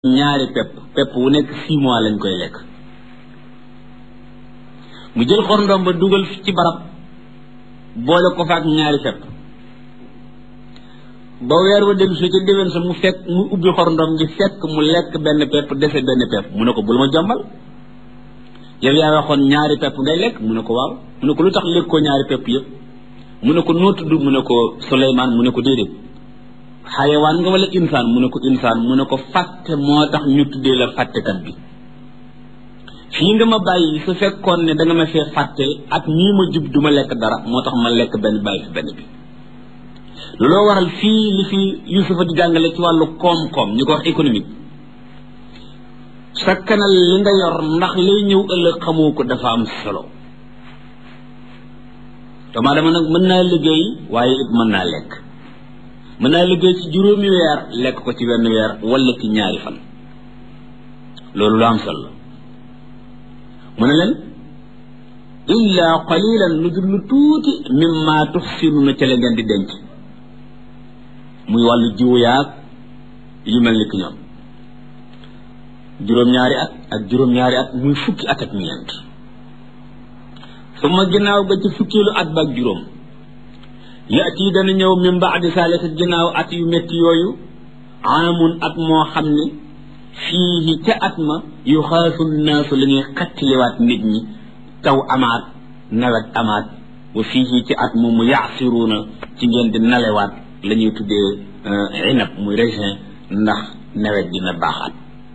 ñaari pepp wu nekk 6 mois lañ koy lekk mu jël xorndom ba dugal ci barab boole ko fa ak ñaari pepp ba weer wa dellu si ca déwén sa mu fekk mu ubbi xorndom gi fekk mu lekk benn pepp dese benn pepp mu ne ko bul ma jombal yow yaa waxoon ñaari pepp ngay lekk mu ne ko waaw mu ne ko lu tax lekkoo ñaari pepp yëpp mu ne ko noo tudd mu ne ko Souleymane mu ne ko déedéet xayawaan nga wala insaan mu ne ko insaan mu ne ko fàtte moo tax ñu tuddee la fàttekat bi fii nga ma bàyyi su fekkoon ne da nga ma fee fàtte ak ñii ma jub duma lekk dara moo tax ma lekk benn bàyyi fi benn bi looloo waral fii li fi Yuusufa di jàngale ci wàllu koom-koom ñu ko wax économique sakkanal li nga yor ndax lay ñëw ëllëg xamoo ko dafa am solo doomu aadama nag mën naa liggéey waaye it mën naa lekk mën naa liggéey ci juróomi weer lekk ko ci benn weer wala ci ñaari fan loolu lu am solo mu ne leen illa qalilan lu dul lu tuuti mimma tuxsinuna ca la ngeen di denc muy wàllu jiwu yaag yu mel ni ki ñoom juróom-ñaari at ak juróom-ñaari at muy fukki at ak ñeent suma ginnaaw ba ci fukkilu at ba ak juróom yaati dana ñëw min baadi saalika ginnaaw at yu métti yooyu amun at moo xam ne fii ca at ma yu xaasu naasu la ñuy xattiliwaat nit ñi taw amaat nawet amaat wa fii ci at moomu yaasiruuna ci ngeen di nalewaat la ñuy tuddee inab muy raisin ndax nawet dina baaxaat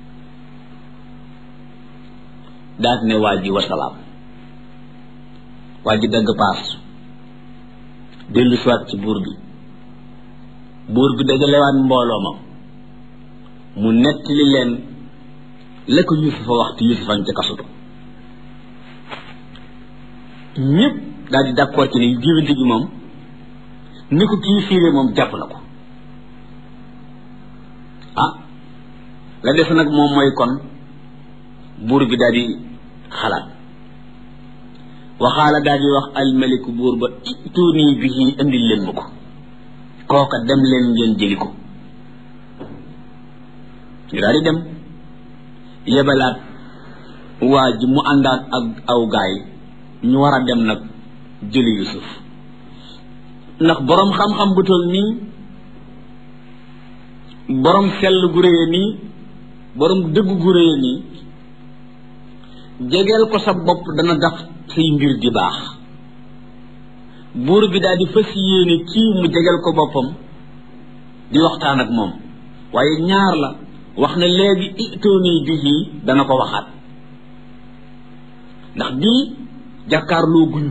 daat ne waa ji wasalaam waa ji dagg paas dellu siwaat ci buur bi dajalewaat mbooloo ma mu nettali leen la ko Yuusufa wax te Yuusufa ca kasutu ñëpp daal di d'accord ci ne géwénte gi moom ni ko kii fiiree moom jàpp na ko la def nag moom mooy kon buur bi daal di xalaat waxaala daal di wax almaliku buur ba ituuni bihi indil leen ma ko kooka dem leen ngeen jëli ko ñu daal di dem yebalaat waa ji mu àndaat ak aw gaay ñu war a dem nag jëli Yuusuf ndax boroom xam-xam bu toll nii boroom sell gu réye nii boroom dëgg gu réye nii jegeel ko sa bopp dana daf say mbir di baax buur bi daal di fas yéene kii mu jegeel ko boppam di waxtaan ak moom waaye ñaar la wax na léegi itooni bihi dana ko waxaat ndax bii jàkkaarloo guñu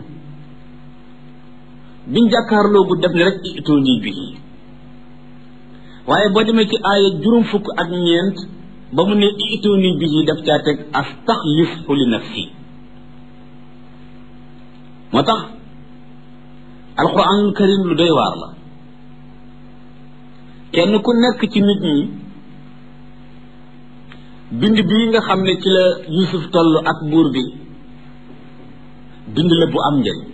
biñ jàkkaarloo gu def ne rek itooni bihi waaye boo demee ci aaya 60 ba mu ne itooni bihi daf caa teg astaxlifu li nafsi moo tax alquranul karim lu doy waar la kenn ku nekk ci nit ñi bind bii nga xam ne ci la Yuusuf toll ak buur bi bind la bu am njëriñ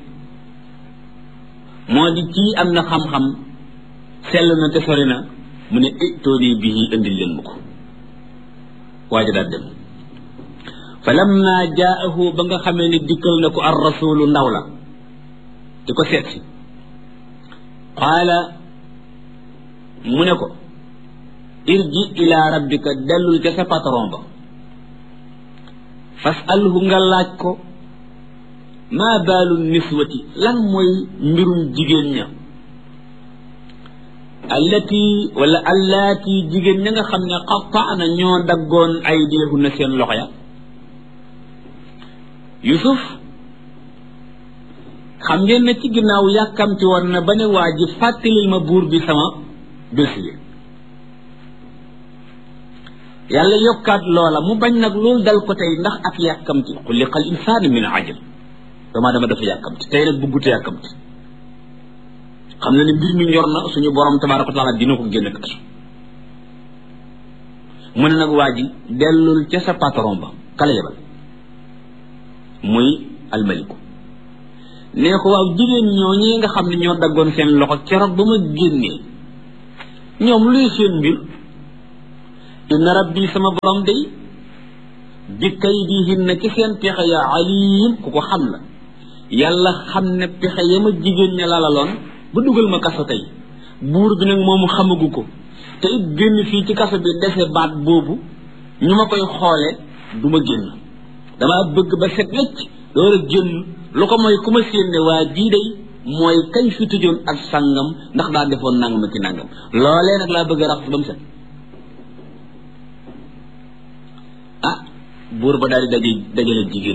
moo di kii am na xam-xam sell na te sori na mu ne itooni bihi indil leen mu ko waaja daal dem fa lamma jaahu ba nga xamee ne dikkal na ko ar rasulu ndaw la di ko seet si qaala mu ne ko irji ila rabbika dellul ca sa patron ba fasalhu nga laaj ko maa baalu niswati lan mooy mbirum jigéen ña allaati jigéen ña nga xam ne qattaana ñoo daggoon ay deexu na seen loxo ya Yuusuf xam ngeen ne ci ginnaaw yàkkamti woon na ba ne waa ji fàttalil ma buur bi sama dossier yàlla yokkaat loola mu bañ nag loolu dal ko tey ndax ak yàkkamti xuliqal insaanu min ajal dama dafa yàkkamti tey nag bëggute yàkkamti xam na ne mbir mi ñor na suñu borom tabaaraka wa taala dina ko génn kaso mu ne nag waa ji dellul ca sa patron ba kala yebal muy almaliku nee ko waaw jigéen ñoo ñi nga xam ne ñoo daggoon seen loxo keroog ba ma génnee ñoom luy seen mbir inna rabbi sama borom day bi kaydihinna ci seen pexe ya alim ku ko xam la yàlla xam ne pexe ya ma jigéen ña lalaloon ba dugal ma kaso tey buur bi nag moomu xamagu ko te it génn fii ci kaso bi dese baat boobu ñu ma koy xoole du ma génn dama bëgg ba set wecc door a génn lu ko mooy ku ma séen ne waa jii day mooy kañ fi tëjoon ak sàngam ndax daa defoon nangam ak ki nangam loolee nag laa bëgg a raxas ba mu set ah buur ba daal di dajale jigéen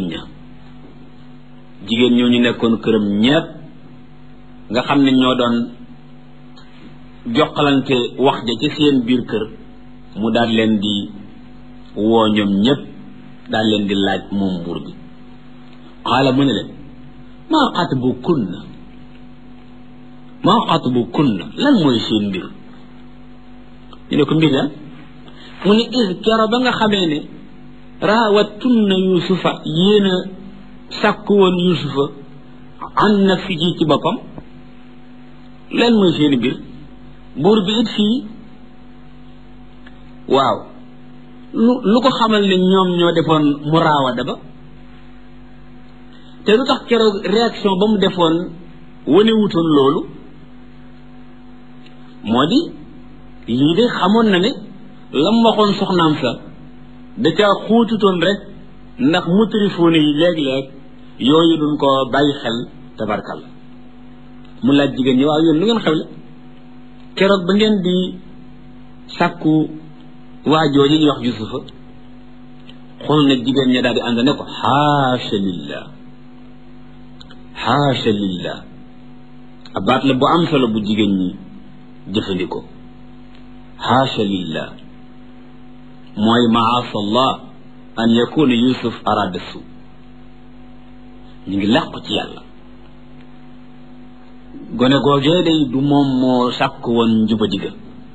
ñoo ñu nekkoon këram ñépp nga xam ne ñoo doon jokkalante wax ja ci seen biir kër mu daal leen di woo ñoom ñépp daal leen di laaj moom buur bi xaala mu ne leen maa xatbu kunna lan mooy seen mbir ñu ne ko mbir la mu ne is kero ba nga xamee ne raawattunna yusufa yéen a sàkku woon yusufa an nafsihi ci boppam lan mooy seen mbir buur bi it fii waaw lu ko xamal ne ñoom ñoo defoon mu raawada ba te lu tax keroog réaction ba mu defoon wane wutoon loolu moo di lii de xamoon na ne lam waxoon soxnaam sa da caa xuututoon rek ndax mutrifoone yi léeg-léeg yooyu duñ ko bàyyi xel tabarkal mu laaj jigéen ñi waaw yéen lu ngeen xewle keroog ba ngeen di sàkku waajoo ji ñuy wax yusufa xool nag jigéen ña daal di ànd ne ko xaasha lillah abaat la bu am solo bu jigéen ñi jëfandikoo xaasha lillah mooy maasa allah an yakuna yusuf arada su ñu ngi làqu ci yàlla gone googee day du moom moo sàkk woon njuba diga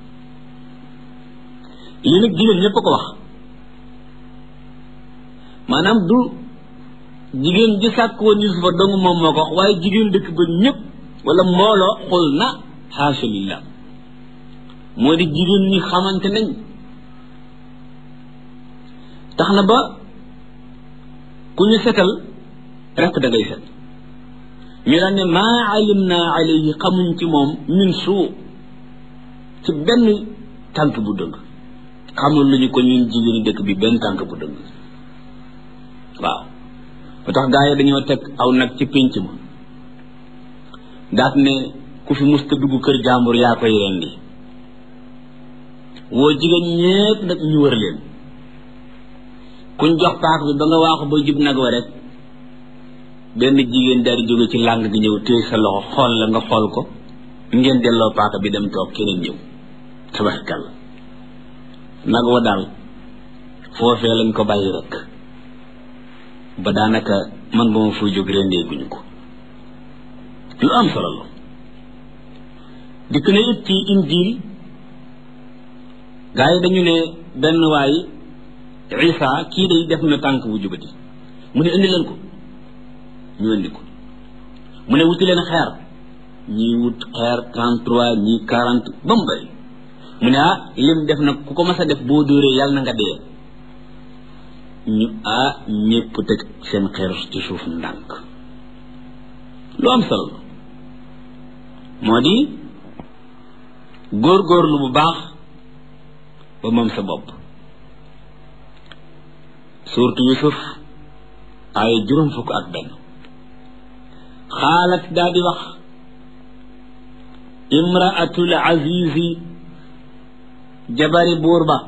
lii nag jigéen ñépp a ko wax maanaam du jigéen ji sàkk woon yusufa dong moom moo ko wax waaye jigéen dëkk ba ñépp wala mbooloo xul na xaasha lillah moo di jigéen ñi xamante nañ tax na ba ku ñu setal rekk da ngay set ñu daan ne maa alimna alayhi xamuñ ci moom min suu ci benn tànk bu dëng xamul lu ñu ko ñun jigéeni dëkk bi benn tànk bu dëng waaw ba tax gaa yi dañoo teg aw nag ci pénc ma daat ne ku fi musta dugg kër jàmbur yaa koy rendi woo jigéen ñépp nag ñu wër leen kuñ jox paak bi ba nga waaxu ba jub nag wa rek benn jigéen daal di jóge ci làng gi ñëw téye sa loxo xool la nga xool ko ngeen delloo paaka bi dem toog keneen ñëw tabarkalla nag wa daal foofee lañ ko bàyyi rek ba daanaka man ba ma fuy jóg rendee guñu ko lu am solo la dikk na it ci injil gaa yi dañu ne benn waay Isa kii day def na tànk bu jubati mu ne indi leen ko ñu indi ko mu ne wuti leen xeer ñii wut xeer 33 ñii 40 ba mu bëri mu ne lim def nag ku ko mas a def boo dóoree yàlla na nga dee ñu ñépp teg seen xeer ci suuf ndànk lu am solo moo di góorgóorlu bu baax ba moom sa bopp suurtu Yusuf ay 50 xaalat daa di wax imraatul azizi jabari buur ba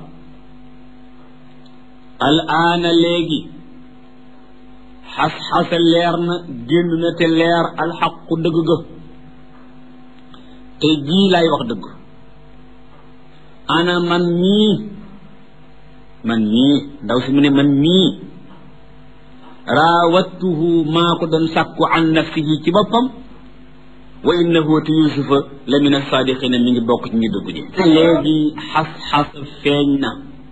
al aana léegi xas-xasa leer na génn na te leer alxaqu dëgg ga te jii laay wax dëgg ana man mii ndaw si mu ne man mii raawattuhu maa ko doon sàkku an nafsihi ci boppam wa innahu te yusufa la min as-saadiqina mi ngi bokk ci ñu dëgg ñi léegi xas-xas feeñ na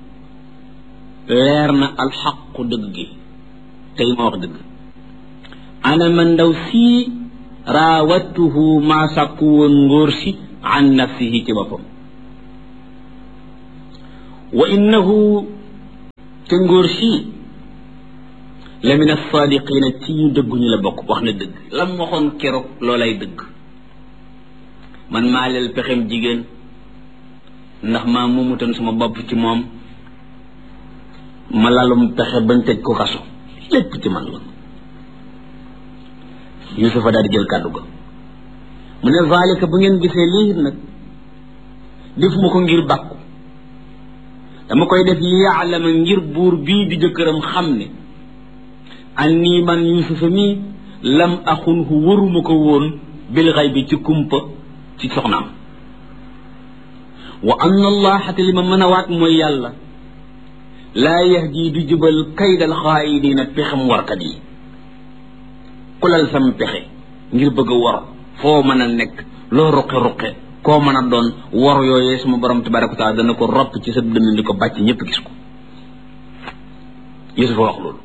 leer na alxaqu dëgg gi tey ma wax dëgg ana man ndaw sii raawattuhu maa sàkku woon ngóor si an nafsihi ci boppam wa innahu te ngóor sii la min as-saadiqiina ci ñu dëgguñu la bokk wax na dëgg lam waxoon keroog loolay dëgg man maa leel pexem jigéen ndax maa mumutoon sama bopp ci moom ma lalum pexe bañ tëj ko kaso lépp ci man la Yuusufa daal di jël kàddu ga mu ne zalika bu ngeen gisee lii nag def ma ko ngir bàkku dama koy def yaalama ngir buur bii di jëkkëram xam ne annii man Yuusufa mii lam axunhu waruma ko woon bil xaybi ci kumpa ci soxnaam wa anna allaha te li ma mën a waat mooy yàlla laa yahdi du jubal kaydal xaayidiina pexem warkat yi ku lal sam pexe ngir bëgg a war foo mën a nekk loo ruqe-ruqe koo mën a doon war yooyee sama borom tabaraka wa taala dana ko ropp ci sa dënn di ko bàcc ñëpp gis ko Yuusufa wax loolu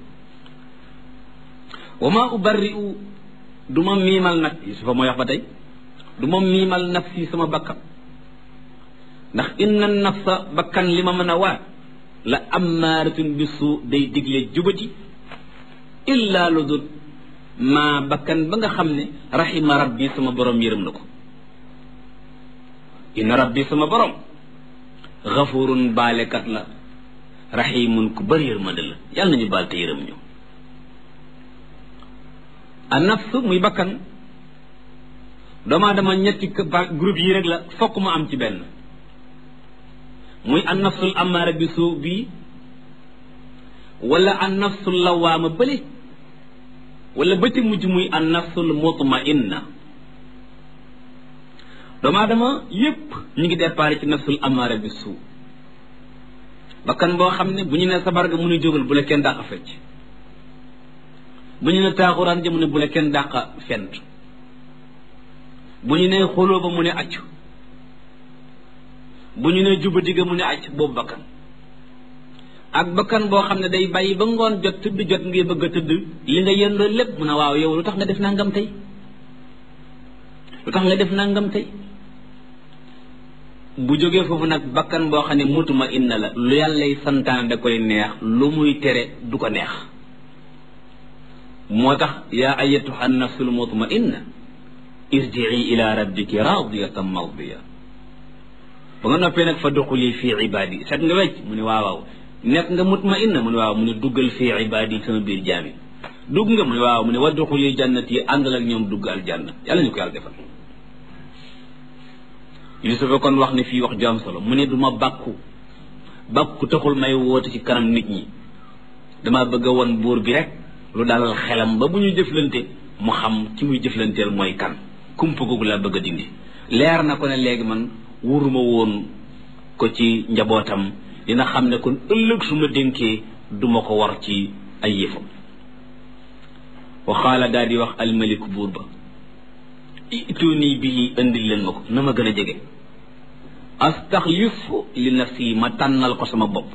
wa maa ubarri'u du ma miimal nag Yuusufa mooy wax ba tey du ma miimal nafsi sama bakkan ndax inna nafsa bakkan li ma mën a waat la ammaaratun bisu day digle jubati illa lu dul maa bakkan ba nga xam ne rahima rabbi sama borom yërëm na ko inna rabbi sama borom xafurun baalekat la rahimun ku bëri yërmande la yàlla nañu baal te yërëm ñu a nafsu muy bakkan doomaa dama ñetti groupe yi rek la fokk mu am ci benn muy an nafsul amaara bi suu bii wala an nafsul lawaama bële wala ba ci mujj muy an nafsul mutmainna doomu aadama yépp ñu ngi départ ci nafsul amaara bi suu bakkan boo xam ne bu ñu ne sabar ga mu ne jógal bu la kenn dàq fecc bu ñu ne taaxuraan ja mu ne bu la kenn dàq fent bu ñu ne xoloo ba mu ne accu bu ñu ne juba digga mu ne acc boobu bakkan ak bakkan boo xam ne day bàyyi ba ngoon jot tëdd jot ngay bëgg a tëdd li nga yendoo lépp mu ne waaw yow lu tax nga def nangam tey lu tax nga def nangam tey bu jógee foofu nag bakkan boo xam ne mutuma inna la lu yàllay santaan da koy neex lu muy tere du ko neex moo tax yaa ayyatuha nafsul mutma inna irji'i ila rabbiki radiyatan mardiya ba nga noppee nag fa duxuli fii ibaadi set nga wecc mu ne waaw nekk nga mutma inna mu ne waaw mu ne duggal fii ibaadi sama biir jaami dugg nga mu ne waaw mu ne wa duxuli jannati àndal ak ñoom dugg aljanna yàlla ñu ko yàlla defal Yuusufa kon wax ne fii wax ju am solo mu ne du ma bàkku taxul may woote ci kanam nit ñi dama bëgg a won buur bi rek lu dalal xelam ba bu ñu jëflante mu xam ci muy jëflanteel mooy kan kumpa googu laa bëgg a dindi leer na ko ne léegi man wuruma woon ko ci njabootam dina xam ne kon ëllëg su ma dénkee duma ko war ci ay yëfam waxaala daal di wax almaliku buur ba ituni bii indil leen ma ko na ma gën a jege astaxlifu li nafsi ma tànnal ko sama bopp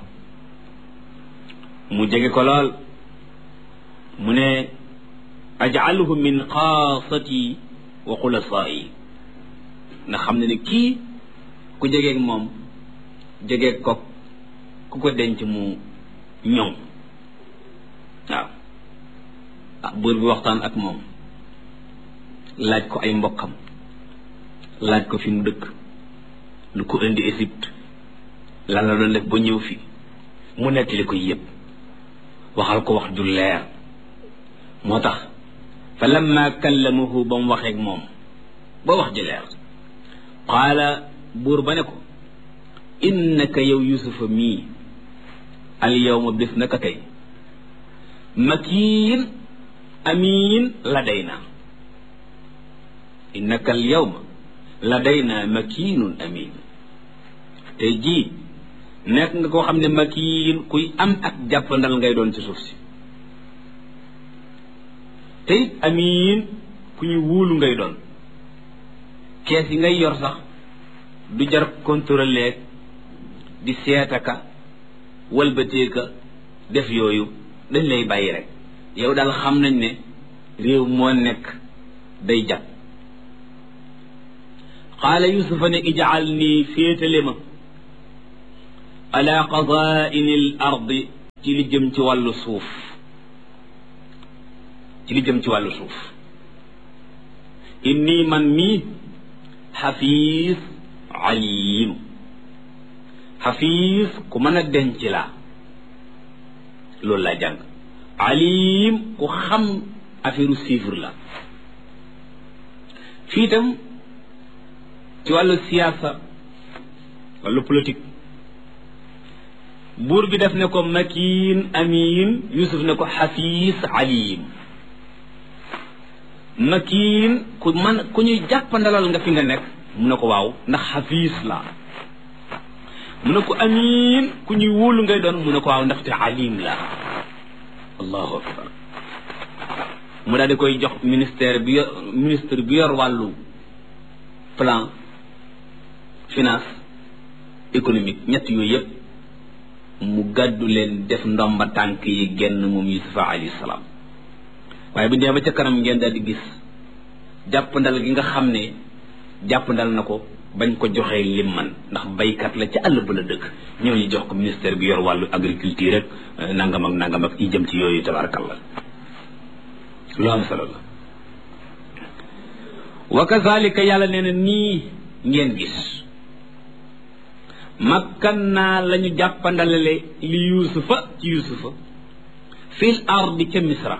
mu jege ko lool mu ne ajaluhu min xaasati wa xulasaai nga xam ne kii ku jegeeg moom jegeeg ko ku ko denc mu ñoŋ waaw buur bi waxtaan ak moom laaj ko ay mbokkam laaj ko fi mu dëkk lu ko indi Égypte lan la doon def ba ñëw fi mu nettali ko yëpp waxal ko wax ju leer moo tax fa lamma kallamahu ba mu waxeeg moom ba wax ji leer qaala buur ba ne ko innaka yow Yuusufa mii al yawma bés naka tey makiin amiin ladayna innaka al yawma ladayna makiinun amiin tey jii nekk nga koo xam ne makiin kuy am ak jàppandal ngay doon ci suuf si te it amiin ku ñu wóolu ngay doon kees yi ngay yor sax du jar contrôler di seetaka walbateeka def yooyu dañ lay bàyyi rek yow daal xam nañ ne réew moo nekk day jag qaala Yuusufa ne ijaal nii féetale ma ala qadaa'ini al ardi ci li jëm ci wàllu suuf inni man mii xafiis alim xafiis ku mën a denc laa loolu laa jàng alim ku xam affaire chiffre la fii itam ci wàllu siyaasa wàllu politique buur bi def ne ko makiin amiin Yuusuf ne ko xafiis alim makiin ku ñuy jàppandalal nga fi nga nekk mu ne ko waaw ndax xafiis la mu ne ko amiin ku ñuy wóolu ngay doon mu ne ko waaw ndaxte alim la allahu akbar mu daal di koy jox ministre bi yor wàllu plan finance économique ñett yooyu yëpp mu gàddu leen def ndomba tànk yi genn moom Yuusufa alayhi salaam waaye bu dee ba ca kanam ngeen daal di gis jàppandal gi nga xam ne jàppandal na ko bañ ko joxee lim man ndax baykat la ca àll ba la dëkk ñëw ñu jox ko ministère bi yor wàllu agriculture rek nangam ak i jëm ci yooyu tabarakallah lu am solo la wa kazalika yàlla nee na nii ngeen gis makkan naa la ñu jàppandalale li yuusufa ci yuusufa fil ardi ca misra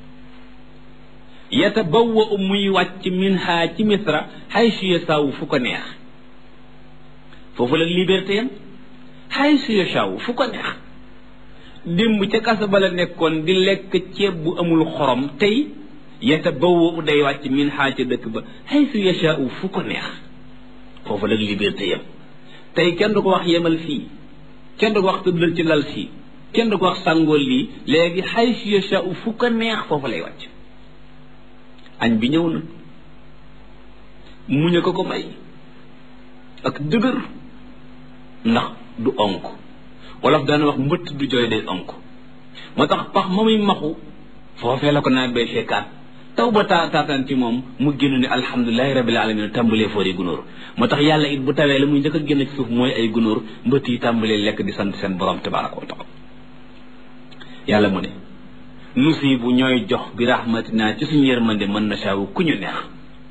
yatabawwa muy wàcc minha ci misra haysu yasaawu fu ko neex foofu la liberté yam haysu yasaawu fu ko neex démb ca kasa ba la nekkoon di lekk ceeb bu amul xorom tey yatabawwa day wàcc minha ca dëkk ba haysu yasaawu fu ko neex foofu la liberté yam tey kenn du ko wax yemal fii kenn du ko wax tëddal ci lal fii kenn du ko wax sàngool lii léegi haysu yasaawu fu ko neex foofu lay wàcc añ bi ñëw na muñ ko ko may ak dëgër ndax du onk wolof daana wax mbëtt du jooy day onk moo tax pax ma muy maxu foofee la ko naa bay fekkaat taw ba taataan ci moom mu génn ne alhamdulilahi rabbil alamin tàmbalee foori gunóor moo tax yàlla it bu tawee la muy njëkk a génn ci suuf mooy ay gunóor mbëtt yi tàmbalee lekk di sant seen borom tabaraka wa taala yàlla mu ne nusibu ñooy jox bi rahmatina ci suñu yërmande mën na saawu ku ñu neex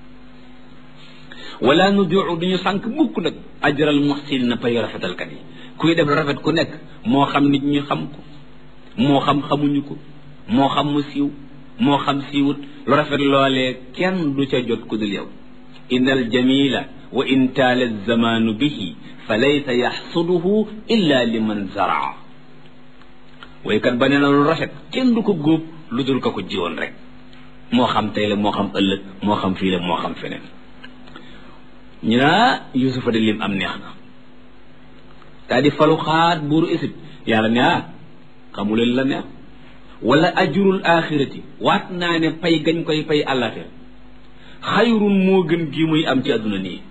wala nudiu duñu sànk mukk nag ajral muhsin na pay rafetalkat yi kuy def rafet ku nekk moo xam nit ñi xam ko moo xam xamuñu ko moo xam mu siiw moo xam siiwut lu rafet loolee kenn du ca jot ku dul yow innal jamila wa in taala zamanu bihi fa laysa yaxsuduhu illa liman zaraa waykat ba nee na lu rafet kenn du ko góob lu dul ko ko jiwoon rek moo xam tey la moo xam ëllëg moo xam fii la moo xam feneen ñu naa Yuusufa de lim am neex na daa di falu xaat buuru Égypte yàlla ne xamuleen la neex wala ajurul axirati waat naa ne pay gañ koy pay àllaxira xayrun moo gën gi muy am ci àdduna nii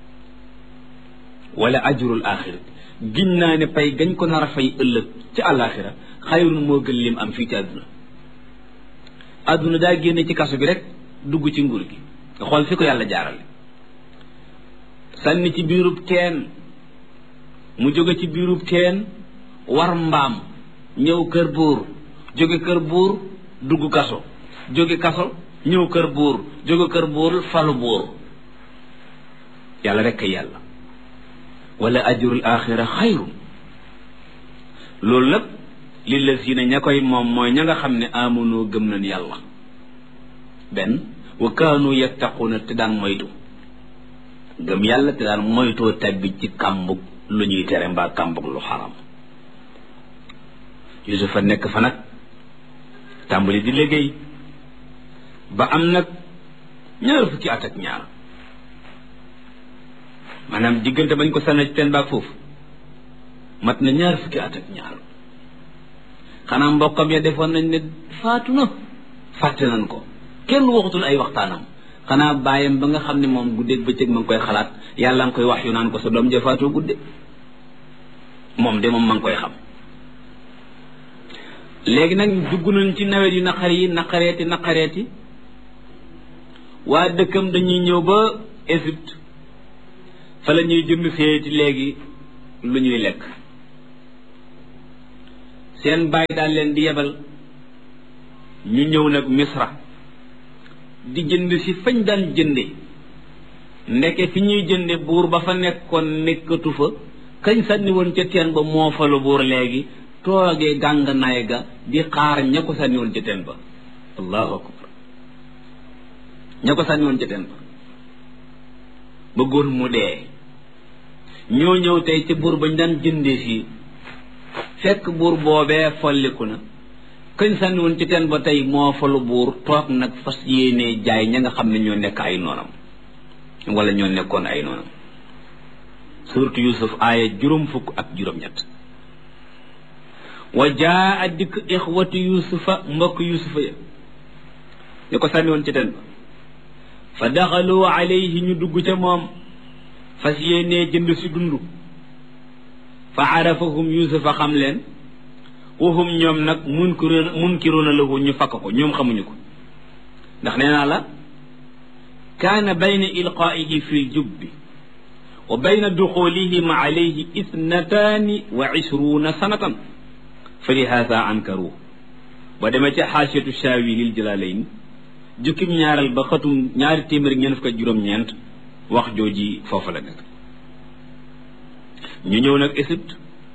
wala ajurul axirati giñ naa ne pay gañ ko nar a fay ëllëg ci àllaxira xayrun moo gën lim am fii ci àdduna daa génne ci kaso bi rek dugg ci nguur gi nga xool fi ko yàlla jaarale sànni ci biirub teen mu jóge ci biirub teen war mbaam ñëw kër buur jóge kër buur dugg kaso jóge kaso ñëw kër buur jóge kër buur falu buur yàlla rek kay yàlla wala ajrul axira xayrun loolu nag lillazina ña koy moom mooy ña nga xam ne amunoo gëm nañ yàlla benn wa kaanu yattaquuna te daan moytu gëm yàlla te daan moytoo tabbi ci kàmbug lu ñuy tere mbaa kàmbug lu xaram Yuusufa nekk fa nag tàmbali di liggéey ba am nag 2 fukki at ak ñaar maanaam diggante bañ ko sànni ci teen baag foofu mat na 2 fukki at ak ñaar xanaa mbokkam ya defoon nañ ne faatu na fàtte nañ ko kenn waxutul ay waxtaanam xanaa bàyyam ba nga xam ne moom guddeeg bëccëg ma ngi koy xalaat yàlla nga koy wax yu naan ko sa doom ja faatoo gudde moom de moom ma ngi koy xam léegi nag dugg nañ ci nawet yu naqareeti waa dëkkam dañuy ñëw ba Égypte fa la ñuy jënd seeti léegi lu ñuy lekk seen baay daal leen di yebal ñu ñëw nag misra di jënd si fañ daan jënde ndeke fi ñuy jënde buur ba fa nekkoon nekkatu fa kañ sànni woon ca teen ba moo fa lu buur léegi toogee gànganaay ga di xaar ña ko sànni woon ca teen ba allahu akbar ña ko sànni woon ca teen ba bëggoon mu dee ñoo ñëw tey ci buur bañ daan jënde si fekk buur boobee folliku na kañ sànni woon ci teen ba tey moo fa lu buur toog nag fas yéenee jaay ña nga xam ne ñoo nekk ay noonam wala ñoo nekkoon ay noonam suratu yusuf aaya 40 wa jaa dikk ixwatu yusufa mbokk yusufa ya ñu ko sànni woon ci teen ba fa daxalu alayhi ñu dugg ca moom fas yéenee jënd si dund fa arafahum yusufa xam leen waxum ñoom nag munkiruuna lahu ñu fakk ko ñoom xamuñu ko ndax nee naa la kaana bayna ilqaa'ihi fi ljubbi wa bayna duxulihim alayhi 22 sanatan fa lihaada ankaruhu ba demee ca xaasiyatu shaawi lil jalalayn jukkim ñaaral ba xatum 2juróom-ñeent wax jooji foofu la nekk ñu ñëw nag Égypte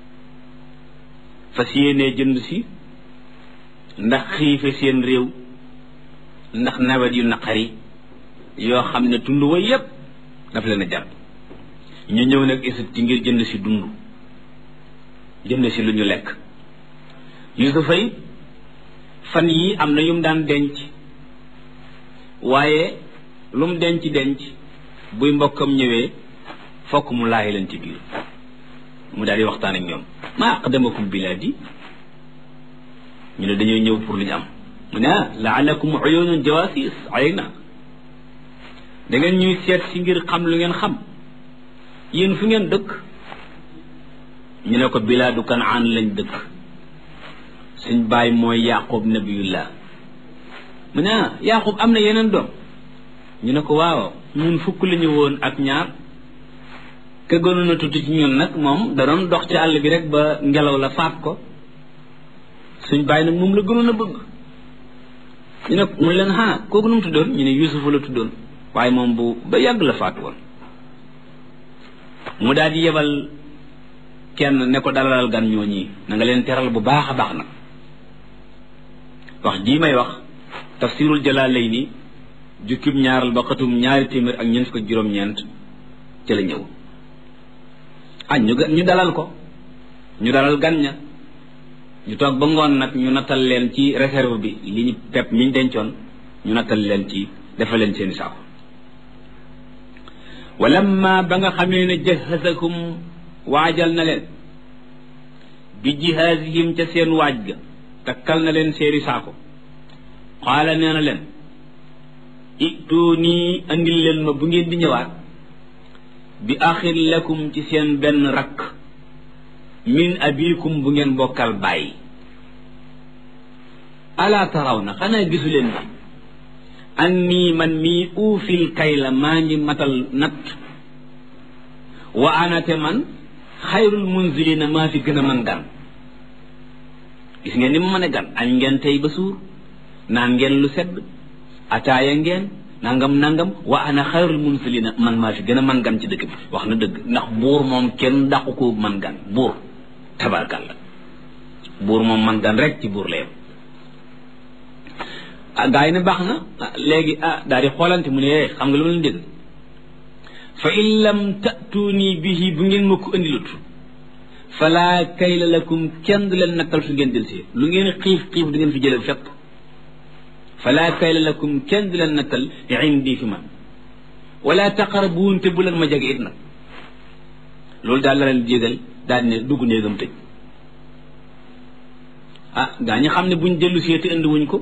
fas yéenee jënd si ndax xiife seen réew ndax nawet yu naqari yoo xam ne tund wa yépp daf leen a jàpp ñu ñëw nag Égypte ngir jënd si dund jënd si lu ñu lekk Yusufa yi fan yi am na yum daan denc waaye lu mu denc buy mbokkam ñëwee fokk mu laayi leen ci biir mu daal di waxtaan ak ñoom maa aqdamakum bilaadi ñu ne dañoo ñëw pour lu ñu am mu ne laalakum uyunun jawasis alayna da ngeen ñuy seet si ngir xam lu ngeen xam yéen fu ngeen dëkk ñu ne ko bilaadu Kanaan lañ dëkk suñ baay mooy Yaqub nabiyullah mu ne Yaqub am na yeneen doom ñu ne ko waaw ñun fukk la ñu woon ak ñaar ka gënoon a tuuti ci ñun nag moom da doon dox ci àll bi rek ba ngelaw la faat ko suñ baay nag moom la gënoon a bëgg ñu ne mu leen kooku nu mu tuddoon ñu ne Yuusufa la tuddoon waaye moom bu ba yàgg la faat woon mu daal di yebal kenn ne ko dalalal gan ñooñi na nga leen teral bu baax a baax nag wax jii may wax tafsirul Jalaalayni jukkib ñaaral ba xatum 2juróom-ñeent ci la ñëw ñu dalal ko ñu dalal gan ña ñu toog ba ngoon nag ñu nattal leen ci réserve bi li ñu pepp mi ñu dencoon ñu nattal leen ci defal leen seeni saako walamma ba nga xamee ne jahasakum waajal na leen bi jihaasihim ca seen waaj ga takkal na leen seeni saako qaala nee na leen ituunii andil leen ma bu ngeen di ñëwaat bi axin lakum ci seen benn rakk min abikum bu ngeen bokkal bàyyi alaa taraw na xanaa gisu leen bi annii man mii uufil kayla maa ngi matal natt wa anate man xayrul munzilina maa fi gën a man gan gis ngeen ni ma mën a gan añ ngeen tey ba suur naan ngeen lu sedd ataaya ngeen nangam wa ana xayrul munzilina man maa fi gën a man gan ci dëkk bi wax na dëgg ndax buur moom kenn dàqu ko man gan buur tabarkalla buur moom man gan rek ci buur la yem gaa yi ne baax na léegi daal di xoolante mu ne xam nga lu ma leen dégg fa in lam ta'tuuni bihi bu ngeen ma ko andilut fala kayla lakum kenn du leen nattal su ngeen delsi lu ngeen xiif du ngeen fi jële fépp fala kayla lakum kenn du leen nattal indi fi man wala taqrabuun te bu leen ma jege it nag loolu daal la leen jégal daal ne dugg néegam tëj gaa ñi xam ne buñ dellu see te indi wuñ ko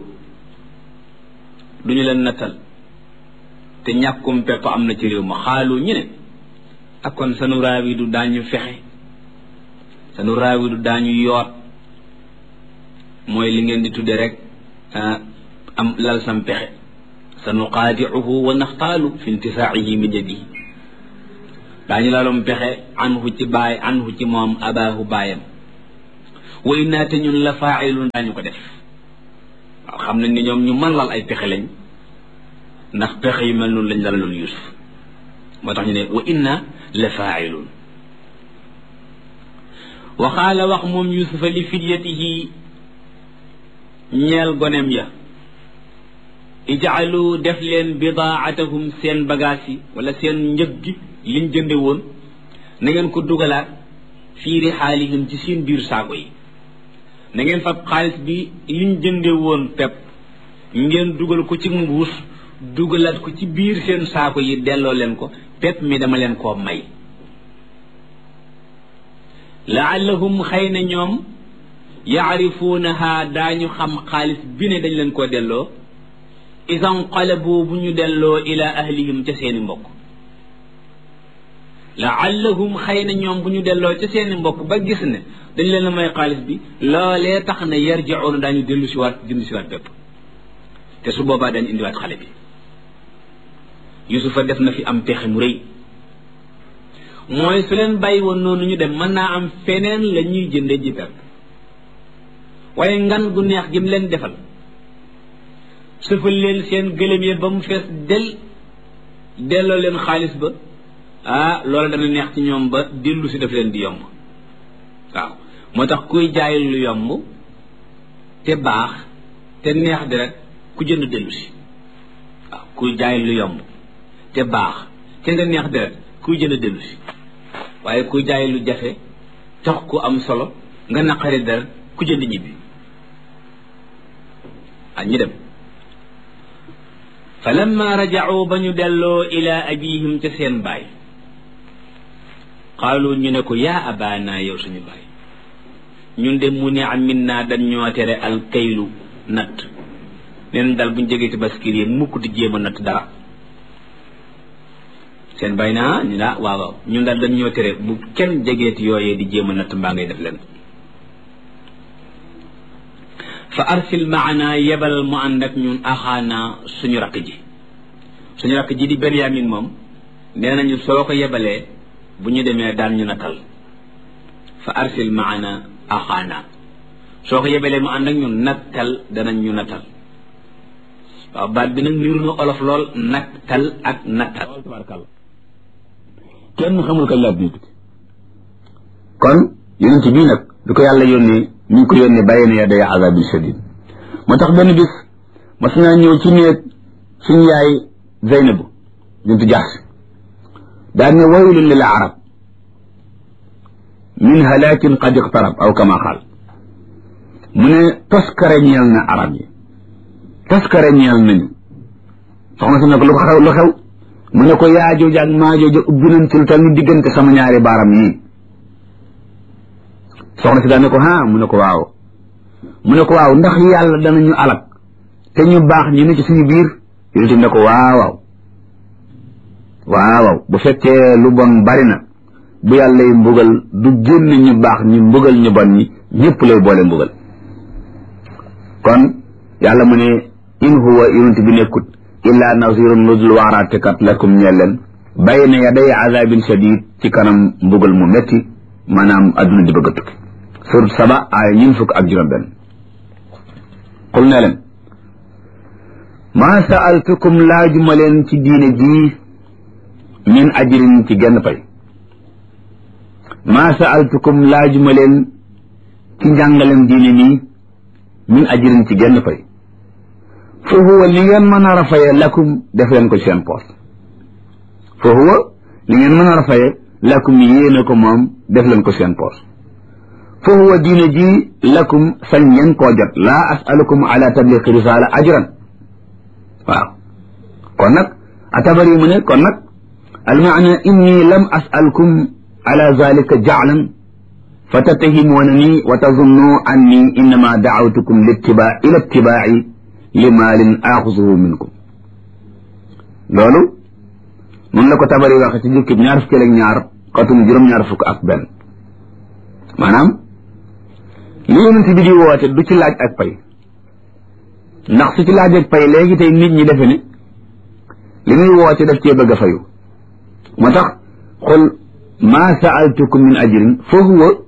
duñu leen nattal te ñàkkum pepp am na ci réew ma xaalu ñu ne ak kon sanu raawi du daañu fexe sanu raawi du daañu yoot mooy li ngeen di tudde rek am lal sam pexe sanu qaadiuhu wa naxtaalu fi intisaa'ihi min yadihi daañu lalum pexe anhu ci baay anhu ci moom abaahu baayam wa inna te ñun la faailun daañu ko def waaw xam nañ ne ñoom ñu mën lal ay pexe lañ ndax pexe yu mel noonu lañ dalaloon Yuusuf moo tax ñu ne wa inna la faailun wa qaala wax moom Yuusufa li fidyatihi ñeel gonem ya ijaalu def leen bidaatahum seen bagage yi wala seen njëg gi liñ jënde woon na ngeen ko dugalaat fii rixaalihim ci seen biir saako yi na ngeen fab xaalis bi liñ jënde woon pepp ngeen dugal ko ci mbuus dugalaat ko ci biir seen saako yi delloo leen ko pepp mi dama leen koo may laallahum xëy na ñoom yaarifuunaha daañu xam xaalis bi ne dañ leen koo delloo isan qalabu bu ñu delloo ila ahlihim ca seeni mbokk laallahum xëy na ñoom bu ñu delloo ca seeni mbokk ba gis ne dañ leen a may xaalis bi loolee tax na yarji'uuna daañu dellu si waat jënd si waat bépp te su boobaa dañ indiwaat xale bi Yusufa def na fi am pexe mu rëy mooy su leen bàyyi woon noonu ñu dem mën naa am feneen la ñuy jënde ji pepp waaye ngan gu neex gi mu leen defal sëfal leen seen gëlëm yi ba mu fees delloo leen xaalis ba loola dana neex ci ñoom ba dellu si def leen di yomb waaw moo tax kuy jaay lu yomb te baax te neex deret ku jënd dellu si waaw kuy jaay lu yomb te baax te nga neex deret kuy jënd dellu si waaye kuy jaay lu jafe tax ku am solo nga naqari deret ku jënd ñibbi ñi dem fa lamma raja'u ba ñu delloo ila abihim ca seen baay qaalu ñu ne ko yaa abaana yow suñu baay ñun de mu ne am min naa dañ ñoo tere alkaylu natt neen dal buñ jegee ci baskir yi mukk di jéem a natt dara seen baay naa ñu la waaw ñun daal dañ ñoo tere bu kenn jegeeti yooyee di jéem a natt mbaa ngay def leen fa arsil maana yebal mu ànd ak ñun axaana suñu rakk ji di Benyamin moom nee nañu soo ko yebalee bu ñu demee daan ñu natal fa arsil maana axaana soo ko yebalee mu ànd ak ñun nattal danañ ñu natal waaw baat bi nag niru na olof lool nattal ak nattal tabarakalla kenn xamul kañ laa bii kon yonent bii nag du ko yàlla yónnee ñu ngi ko yónnee bàyyi na yaday azabin shadid moo tax benn bis mas naa ñëw ci néeg suñu yaay Zeynabu bintu Jahsh daan ne waylun lil arab min halakin qad iqtarab aw kama qaal mu ne toskare ñeel na arab yi toskare ñeel nañu soxna si ne ko lu xew mu ne ko yaajooja ak maajooja ubbi nañ ci lu tal ni diggante sama ñaari baaram yii soxna si daan ne ko mu ne ko waaw ndax yàlla danañu alak te ñu baax ñi ne ci suñu biir yonent bi ne ko waaw bu fekkee lu bon bari na bu yàlla yi mbugal du génn ñu baax ñi mbugal ñu bon ñi ñëpp lay boole mbugal kon yàlla mu ne in huwa yonent bi nekkut illa nazirun nuzul waaraatekat lakum ñeel leen bayna yaday azabin shadid ci kanam mbugal mu metti maanaam adduna di bëgg a tukki surat Saba aaya 25 qul ne leen maa sa'altukum laajuma leen ci diine ji min ajrin ci genn pay maa sa'altukum laajuma leen ci njàngalem diine nii min ajrin ci genn pay fa huwa li ngeen mën a rafaye lakum def leen ko seen poos fa huwa li ngeen mën a rafaye lakum yéene ko moom def leen ko seen poos fa huwa diine ji lakum sañ ngeen koo jot laa asalukum ala tabliqi risala ajran waaw kon nag atabari mu ne kon nag almaana inni lam asalkum ala zalika jaclan fa tattahimuunani wa tazunnu anni innama dacawtukum ila ittibaaci li maalin aaxusuhu minkum loolu mun la ko tabari waxe ci jukkib 22 xatum 7 maanaam li yonent bi di woote du ci laaj ak pay ndax su ci laaj ak pay léegi tey nit ñi defe ne li muy woote daf cee bëgg a fayu moo tax qul maa sa'altukum min ajrin fa huwa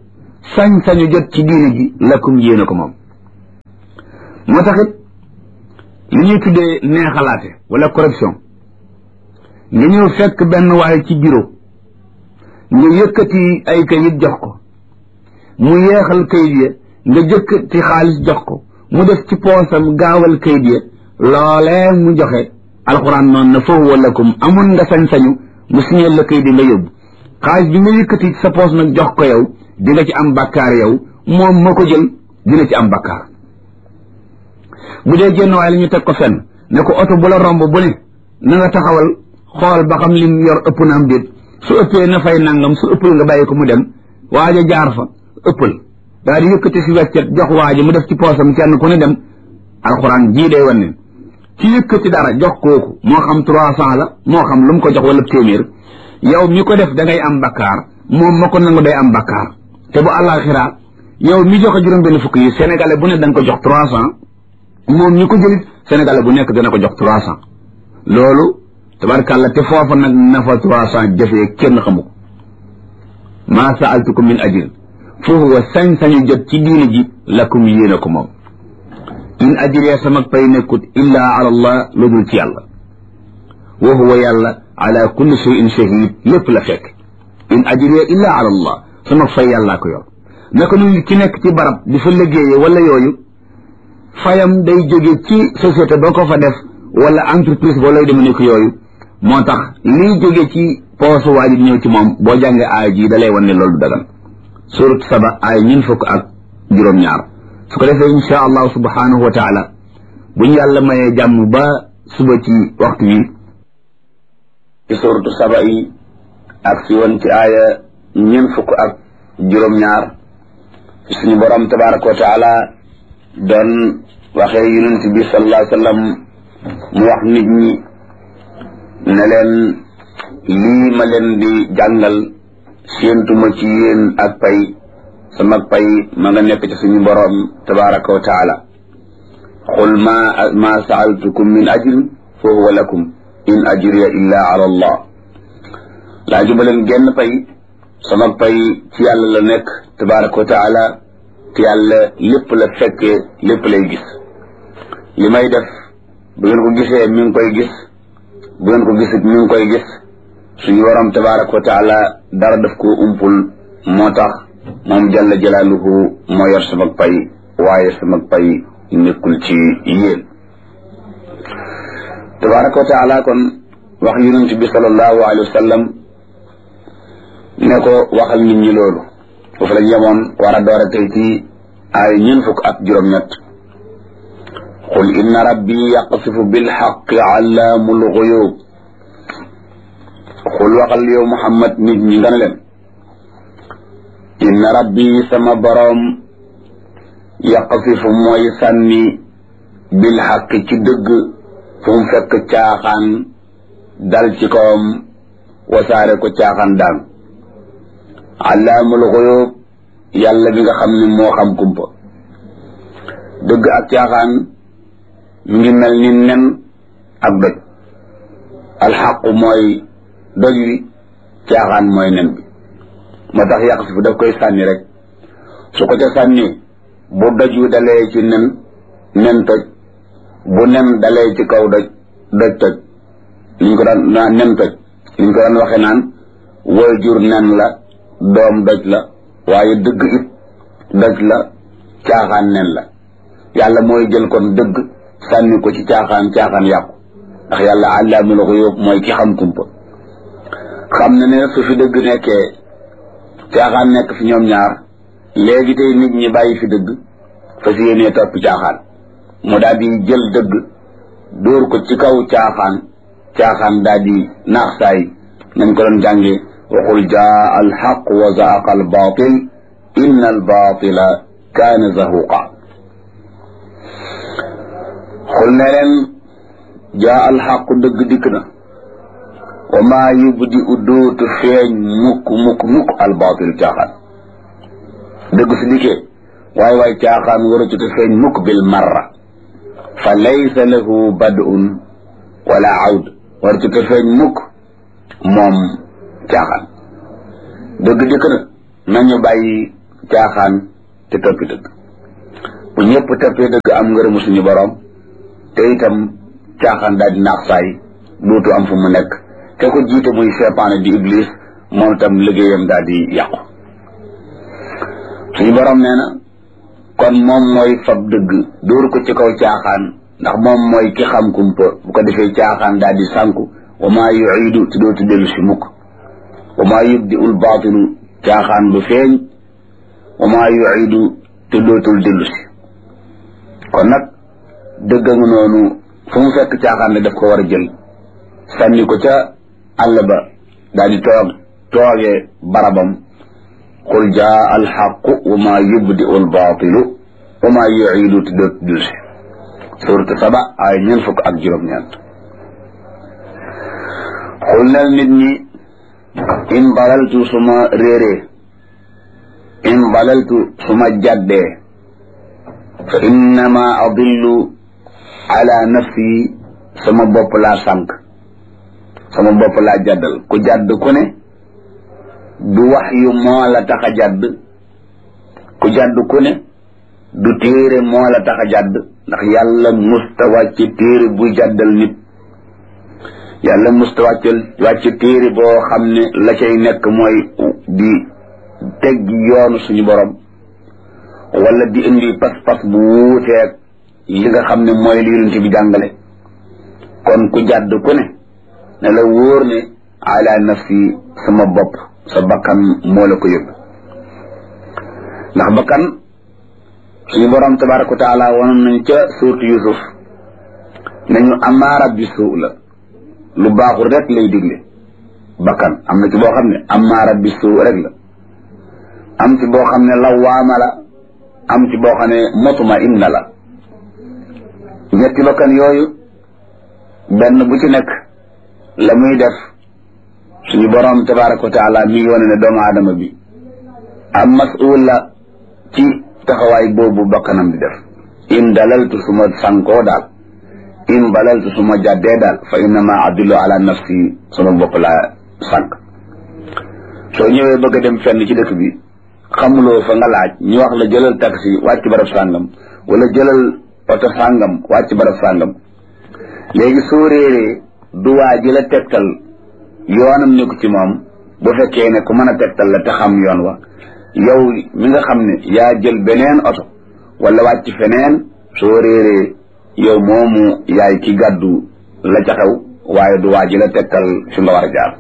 sañ-sañu jot ci diine ji lakum yéena ko moom moo taxit li ñuy tuddee neexalaate wala corruption nga ñëw fekk benn waaye ci bureau nga yëkkati ay kayit jox ko mu yeexal kayit ya nga jëkkati xaalis jox ko mu def ci poosam gaawal kayit ya loolee mu joxe alxuraan noonu na foofu walakum amoon nga sañ-sañu mu signeel la kayit yi nga yóbbu xaalis bi nga yëkkati sa poos nag jox ko yow di nga ci am bakkaar yow moom moo ko jël dina ci am bakkaar bu dee génn waaye la ñu teg ko fenn ne ko oto bu la romb bu ne na nga taxawal xool ba xam lim yor ëpp na am déet su ëppee na fay nangam su ëppal nga bàyyi ko mu dem waaja jaar fa ëppal daal di yëkkati si weccet jox waaja mu def ci poosam kenn ku ne dem alxuraan jii day wan ne ci yëkkati dara jox kooku moo xam 300 la moo xam lu mu ko jox wala téeméer yow mi ko def da ngay am bakkaar moom ma ko nangu day am bakkaar te bu àllaaxira yow mi joxe juróom benn fukk yi sénégalais bu ne da nga ko jox 300 moom ñi ko jëlit sénégalais bu nekk dana ko jox 300 loolu tabarkàlla te foofa nag na fa 300 jëfee kenn xamu ko maa saaltukum min ajrin foofu wa sañ-sañu jot ci diine ji lakum yéena ko moom in ajriya sama pay nekkut illaa ala allah lu dul ci yàlla wa huwa yàlla ala kulli shay'in shahid lépp la fekk in ajriya illaa ala allah sama fay yàllaa ko yor naka nu ki nekk ci barab di fa liggéeye wala yooyu fayam day jóge ci société boo ko fa def wala entreprise boo lay deme nekk yooyu moo tax liy jóge ci poosu waa ji ñëw ci moom boo jàngee aaya ji da lay wan ne loolu du dagan surat saba aaya 25 su ko defee insha allahu subhanahu wa taala buñ yàlla mayee jàmm ba suba ci waxtu wi ci suratu saba yi ak si woon ci aaya 25 suñu borom tabaraka wa taala doon waxee yonent bi sallallahu alayhi wa sallam mu wax nit ñi ne leen lii ma leen di jàngal séentuma ci yéen ak pay sama pay ma nga nekk ci suñu borom tabaraka wa taala qul ma saaltukum min ajrin fa huwa lakum in ajriya illa ala allah laa juba leen genn pay sama pay ci yàlla la nekk tabaraka wa taala te yàlla lépp la fekkee lépp lay gis li may def bu ngeen ko gisee mi ngi koy gis bu ngeen ko gisit mi ngi koy gis suñu borom tabaraka wa taala dara daf ko umpul moo tax moom jalla jalaaluhu moo yor sama pay waaye sama pay nekkul ci yéen tabaraka wa taala kon wax yonent bi sallallahu alayhi wa sallam ne ko waxal nit ñi loolu foofu lañ yemoon war a door a tey ci ay 26 qul inna rabbi yaqsifu bilxaqi allaamul guyub qul waxal yow Muhammad nit ñi nga ne leen inna rabbi sama boroom yaqsifu mooy sànni bilxaqi ci dëgg fu mu fekk caaxaan dal ci kawam wasaare ko caaxaan daan allaamul guyub yàlla bi nga xam ne moo xam kumpa dëgg ak caaxaan mi ngi mel ni nen ak doj alxaqu mooy doj wi caaxaan mooy nen bi moo tax yàq si fu daf koy sànni rek su ko ca sànni bu doj wi dalee ci nen toj bu nen dalee ci kaw doj toj liñ ko daan nen toj liñ ko daan waxe naan woy jur nen la doom doj la waaye dëgg it doj la caaxaan nen la yàlla mooy jël kon dëgg sànni ko ci caaxaan yàqu ndax yàlla allaamul ghuyub mooy ki xam kumpa xam na ne su fi dëgg nekkee caaxaan nekk fi ñoom ñaar léegi tey nit ñi bàyyi fi dëgg fas yéenee topp caaxaan mu daal di jël dëgg dóor ko ci kaw caaxaan daal di naax saay nañ ko doon jàngee waxul jaa alxaq wa zaaqa albaatil inna albaatila kaana zahuqa xul ne leen jaa alxaqu dëgg dikk na wa maa yubdi u dootu feeñ mukk albaatil caaxaan dëgg su dikkee waay caaxaan waratuta feeñ mukk bil marra fa laysa lahu bad'un wala awd waratuta feeñ mukk moom caaxaan dëgg dikk na nañu bàyyi caaxaan te toppi dëgg bu ñëpp toppee dëgg am ngërëmu suñu borom te itam caaxaan daal di naax saay dootu am fu mu nekk te ko jiite muy seytaane di iblis moom itam liggéeyam daal di yàqu suñu borom nee na kon moom mooy fab dëgg dóor ko ci kaw caaxaan ndax moom mooy ki xam kumpa bu ko defee caaxaan daal di sànku wa maa yuidu te dootu dellu si mukk wa maa yubdi ul baatilu caaxaan bu feeñ wa maa yuidu te dootul dellu si kon nag dëgg nga noonu fu mu fekk caaxaan ne daf ko war a jël sànni ko ca àll ba daal di toogee barabam qul jaa alxaqu wa maa yubdi ul baatilu wa maa yuidu te dootul dellu si suuratu Saba ay 4 xul nel nit ñi in balaltu suma réeree in balaltu suma jàddee fa innama adillu ala nafsi sama bopp laa sànq sama bopp laa jàddal ku jàdd ku ne du wax yu moo la tax a jàdd ku jàdd ku ne du téere moo la tax a jàdd ndax yàlla musta wàcc téere buy jàddal nit yàlla musta wàcc téere boo xam ne la cay nekk mooy di teggi yoonu suñu borom wala di indi pas-pas bu wuuteeg li nga xam ne mooy li yonent bi jàngale kon ku jàdd ku ne ne la wóor ne ala nafsi sama bopp sa bakkan moo la ko yëg ndax bakkan suñu borom tabaraka wa taala wonoon nañ ca suurtu Yusuf nañu amaara bi suu la lu baaxul rek lay digle bakkan am na ci boo xam ne amaara bi suu rek la am ci boo xam ne lawaama la am ci boo xam ne motuma inna la ñetti bakkan yooyu benn bu ci nekk la muy def suñu borom tabaraka wa taala mi ngi wane ne doomu aadama bi am mas'ul la ci taxawaay boobu bakkanam di def in dalaltu suma sankoo daal in balaltu suma jàddee daal fa innama adillu ala nafsi sama bopp laa sànq soo ñëwee bëgg a dem fenn ci dëkk bi xamuloo fa nga laaj ñu wax la jëlal taxi wàcc barab sàngam wala jëlal oto sàngam wàcc barab sàngam léegi soo réeree du waa ji la tegtal yoonam nekku ci moom bu fekkee ne ku mën a tegtal la te xam yoon wa yow mi nga xam ne yaa jël beneen oto wala wàcc feneen soo réeree yow moomu yaay ki gàddu la ca xew waaye du waa ji la tegtal fi nga war a jaar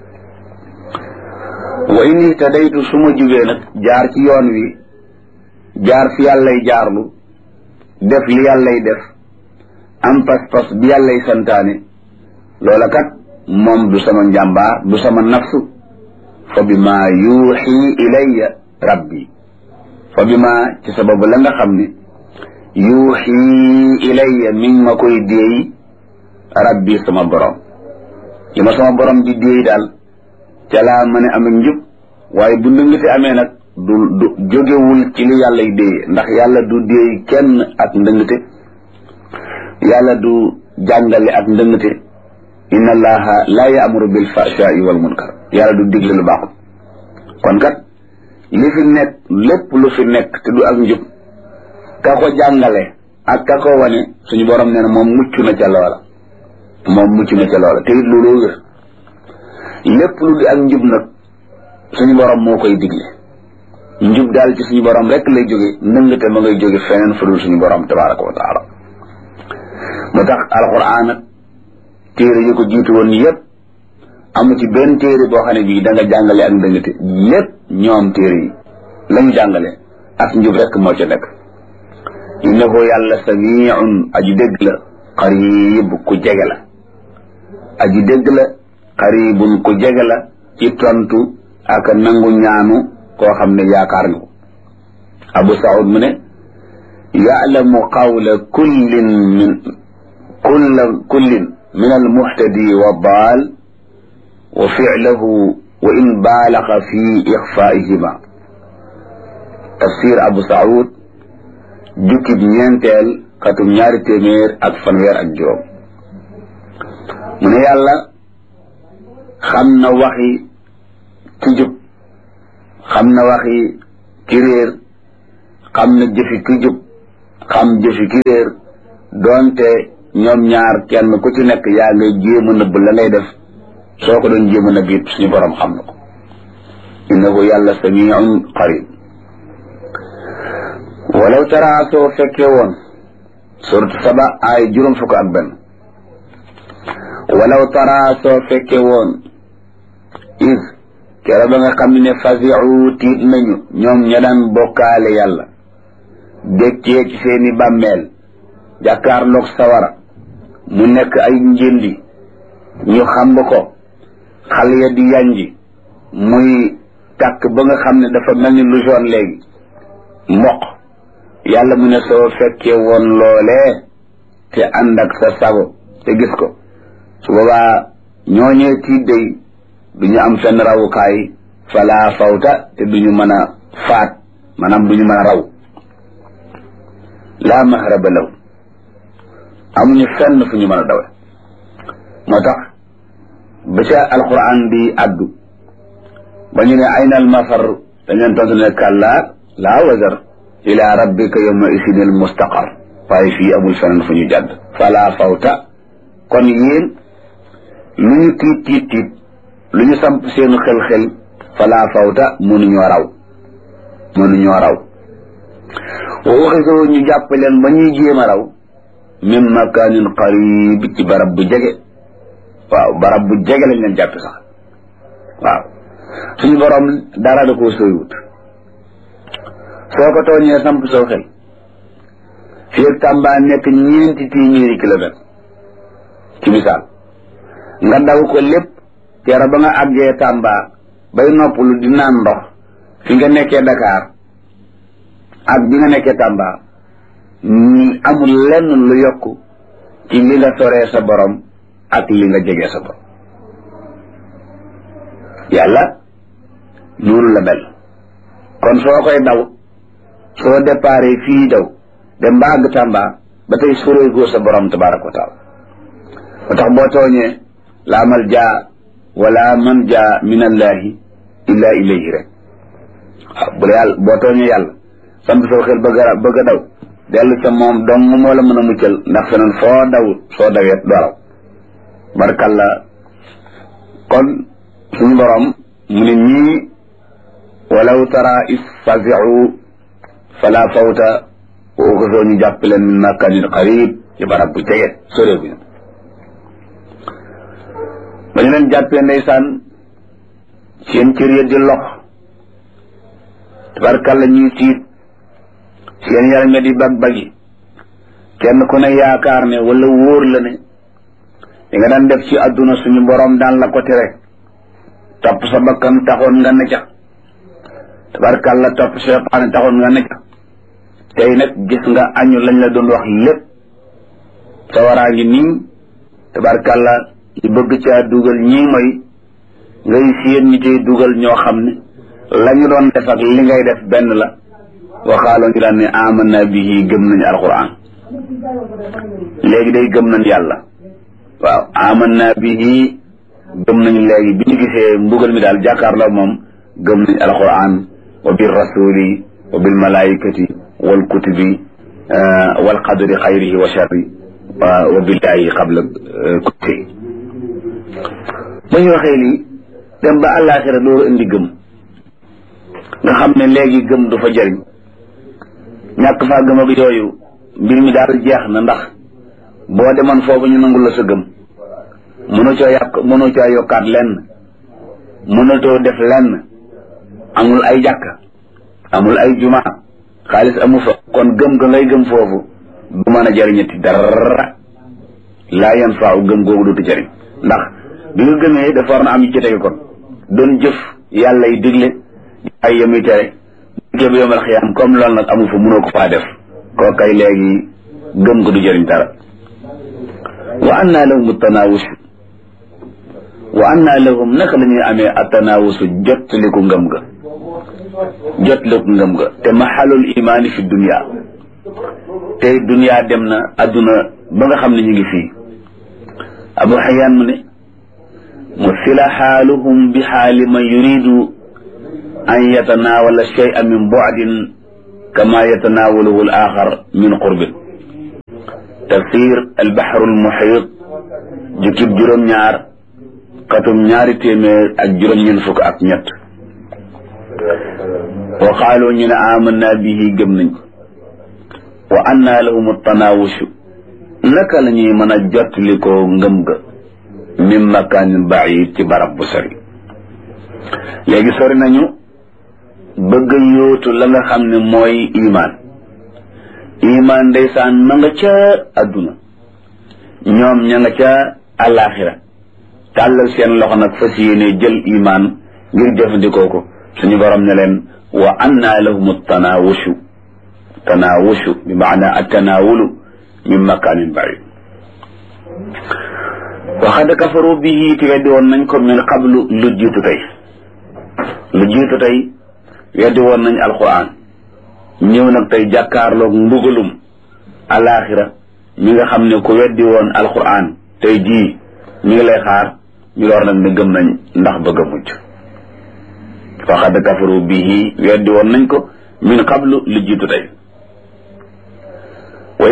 wa inni tadaytu su ma jubee nag jaar ci yoon wi jaar fi yàllay jaarlu def li yàllay def am pas-pas bi yàllay santaane loola kat moom du sama njàmbaar du sama nafsu fa bi ma yuuxi ilayya rabbi fa bi ma ci sababu la nga xam ne yuuxi ilayya mi ngi ma koy déey rabbi sama borom li ma sama borom di déey daal ca laa mën a am njub waaye bu ndëngate amee nag du jógewul ci li yàllay déey ndax yàlla du déey kenn ak ndëngate yàlla du jàngale ak ndëngate inna allaha la ya'muru bil fahsha'i wal munkar yàlla du digle lu baaxul kon kat li fi nekk lépp lu fi nekk te du ak njub ka ko jàngale ak ka ko wane suñu borom nee na moom mucc na ca loola te it loolu wér lépp lu di ak njub nag suñu borom moo koy digle njub daal ci suñu borom rek lay jóge ndëngate ma ngay jóge feneen fudul suñu borom tabaraka wa taala moo tax alquran ak téere yu ko jiitu woon yépp amu ci benn téere boo xam ne bii da nga jàngale ak ndëngate lépp ñoom téere yi lañu jàngale ak njub rek moo ca nekk innahu yàlla samiun aji dégg la qarib ku jege la aji dégg la qaribun ku jege la ci tontu ak nangu ñaanu koo xam ne yaakaar nga ko Abu Saoud mu ne ya'lamu qawla kullin min al-muhtadi wa daal wa fi'lahu wa in baalaga fi ixfaa'ihima tafsir Abu Saoud jukkib ñeenteel xatum 2fanweer mu ne yàlla xam na waxi ci jub xam na waxi ki réer xam na jëfi ki jub xam jëfi ki réer doonte ñoom ñaar kenn ku ci nekk yaa ngay jéem a nëbb la ngay def soo ko doon jéem a nëbb it suñu borom xam na ko innahu yàlla samiun qarib walaw tara soo fekkee woon suratu saba ay juróom fukk ak benn walaw tara soo fekkee woon is kera ba nga xam ne fasiu tiit nañu ñoom ña daan bokkaale yàlla dékkee ci seeni bàmmeel jàkkaarloog sawara mu nekk ay njëndi ñu xamb ko xal ya di yanji muy tàkk ba nga xam ne dafa mel ni lu jaune léegi mboq yàlla mu ne soo fekkee woon loolee te ànd ak sa sago te gis ko su boobaa ñooñee tiit day duñu am fenn rawukaay fala fawta te duñu mën a faat maanaam duñu mën a raw laa mahraba law amuñu fenn fu ñu mën a dawe moo tax ba ca alquran di addu ba ñu ne ayna al mafar dañ leen tontu ne kàllaa laa wazar ila rabbika yawma isinil mustaqar waaye fii amul feneen fu ñu jàdd fala fawta kon yéen lu ñu tiit tiit tiit lu ñu samp seenu xel-xel fala fawta mënuñoo raw wa uxisoo ñu jàpp leen ba ñuy jéem a raw min makanin qarib ci barab bu jege waaw barab bu jege lañ leen jàpp sax waaw suñu borom dara da koo sooywut soo ko tooñee samp soo xel fii ak Tamba nekk 4 téeméeri kilomètre ci misaal nga daw ko lépp teera ba nga àggee Tamba bay noppalu di naan ndox fi nga nekkee Dakar ak bi nga nekkee Tamba amul lenn lu yokk ci li nga soree sa borom ak li nga jegee sa borom yàlla noonu la mel kon soo koy daw soo déparé fii daw dem ba àgg Tamba ba tey soree goo sa borom tabaraka wa taala ba tax boo tooñee laa malja wala manja min allahi illa ilayhi rek waaw bu la yàlla boo tooñee yàlla samp soo xel bëgg a daw dellu ca moom dong moo la mën a muccal ndax feneen foo dawut soo daweet doo raw barkalla kon suñu borom mu ne ñii walaw tara is fazi'u fala fawta wa uxisoo ñu jàpp leen min makanin qarib ci barab bu jege sore bi ba ñu leen jàppee ndeysaan seen cër ya di lox tabarkalla ñuy tiit seen yaram ya di bag-bagi kenn ku ne yaakaar ne wala wóor la ne li nga daan def ci àdduna suñu borom daan la ko tere topp sa bakkan taxoon nga ne ca tabarkalla topp seytaane taxoon nga ne ca tey nag gis nga añu lañ la doon wax lépp sa waraa ngi nii tabarkalla ñu bëgg caa dugal ñii mooy ngay siyén ñi cay dugal ñoo xam ne la ñu doon def ak li ngay def benn la waxaaloo ñu daan ne amanna bihi gëm nañu alquran léegi day gëm nañ yàlla waaw amanna bihi gëm nañu léegi bi ñu gisee mbugal mi daal jàkkaarloo moom gëm nañu alquran wa bir rasuli wa bil malaikati wal kutubi wal qadri xayrihi wa sharri wa billahi qabla kulli ba ñu waxee lii dem ba àllaaxira dooru indi gëm nga xam ne léegi gëm du fa jëriñ ñàkk faa gëm ak yooyu mbir mi daal jeex na ndax boo demoon foofu ñu nangul la sa gëm mënoo coo yokkaat lenn mënatoo def lenn amul ay jàkk amul ay juma xaalis amu fa kon gëm ga ngay gëm foofu du mën a jëriñati dara laa yan faaw gëm googu dootu jëriñ ndax bi nga gëmee dafa war na am yu ci tege kon doon jëf yàlla yi digle ay yamuy tere bu bi yomal xiyaam comme loolu nag amu fa mënoo ko faa def koo kay léegi gëm ko du jëriñ dara wa anna lahum tanawus wa anna lahum naka la ñuy amee atanawusu jottaliku ngëm ga te maxalul imaani fi dunia tey dunia dem na adduna ba nga xam ne ñu ngi fii abu xayaan mu ne مثل حالهم بحال من يريد an yatanaawala shay'an min bu'din kama yatanaawaluhu al-axar min qurbin tafsir al-bahr al-muhit jukkib juróom-ñaar xatum ñaari téeméer ak juróom-ñeent fukk ak ñett wa qaalu ñu ne amanna bihi gëm nañ ko wa anna lahum at-tanaawushu naka la ñuy mën a jottali ko ngëm ga min makaanin ba'iid ci barab bu sori léegi sori nañu bëgg yóotu la nga xam ne mooy iman ndeysaan ma nga ca adduna ñoom ña nga ca àllaaxira tàllal seen loxo nag fas yéene jël iman ngir jëfandikoo ko suñu borom ne leen wa anna lahum tanaawushu bi maana at-tanaawulu min makaanin ba'iid wa qad kafaru bihi te weddi woon nañ ko min qablu lu jiitu tey weddi woon nañ alquran ñëw nag tey jàkkaarloog mbugalum alaxira mi nga xam ne ku weddi woon alquran tey jii mi ngi lay xaar ñu door nag ne gëm nañ ndax bëgg a mucc fa qad kafaru bihi weddi woon nañ ko min qablu lu jiitu tey wa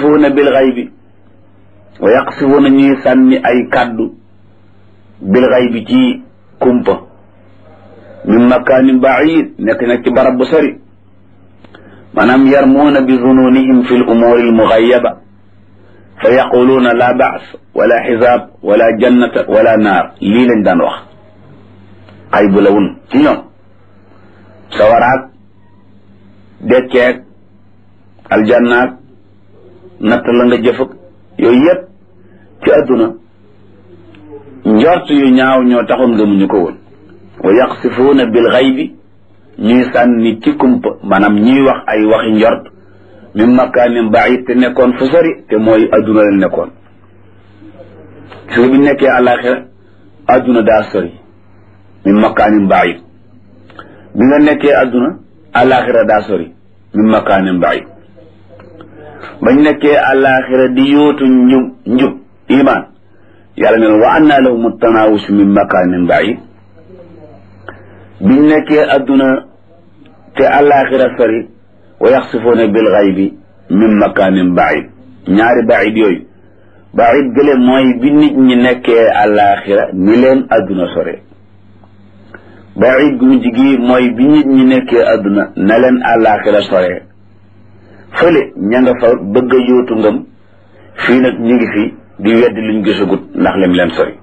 yaqsifuuna ñuy sànni ay kàddu bil ghaybi ci kumpa min makaanin ba'iid nekk nag ci barab bu sori maanaam yarmuuna bi zununihim fi l umuuri al mughayyaba fa yaquluuna la ba's wala xisaab wala jannata wala naar lii lañ daan wax xay bu lawun ci ñoom sawaraak dekkeek aljannaak natt la nga jëfëg yooyu yëpp ci adduna njort yu ñaaw ñoo taxoon gëmuñu ko woon wa yaqsifuuna bil ghaybi ñuy sànni ci kumpa maanaam ñuy wax ay waxi njort min makaanin ba'iid te nekkoon fu sori te mooy adduna la nekkoon su bi nekkee àllaaxira adduna daa sori min makaanin ba'iid bi nga nekkee adduna àllaaxira daa sori min makaanin ba'iid bañ nekkee àllaaxira di yóotu njub iman yàlla ne wa anna lahum at-tanaawush min makaanin ba'iid biñ nekkee adduna te àllaaxira sori wa yaxsifuuna bil ghaybi min makaanin ba'iid ñaari ba'iid yooyu ba'iid gële mooy bi nit ñi nekkee àllaaxira ni leen adduna sore ba'iid gu mujj gi mooy bi nit ñi nekkee adduna na leen àllaaxira sore fële ña nga fa bëgg a yóotu ngëm fii nag ñu ngi fi di weddi luñ gisagut ndax lim leen sori